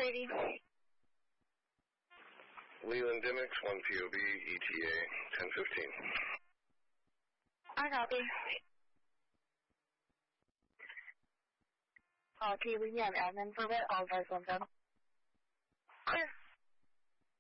480. Leland Dimmicks, 1 POB, ETA 1015. I copy. Can you leave me on admin for a bit? I'll advise 110.